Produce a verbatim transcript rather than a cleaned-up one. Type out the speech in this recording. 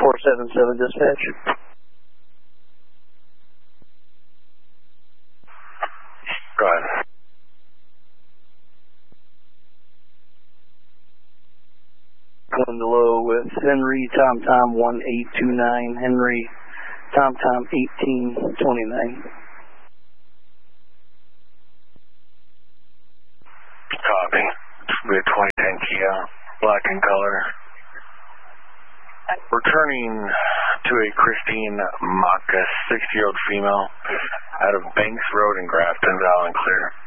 four seven seven dispatch. Go ahead. Going low with Henry Tom Tom one eight two nine, Henry Tom Tom eighteen twenty-nine. Copy. We have twenty ten Kia, black in color. Returning to a Christine Maka, sixty-year-old female, out of Banks Road in Grafton, Val and Clear.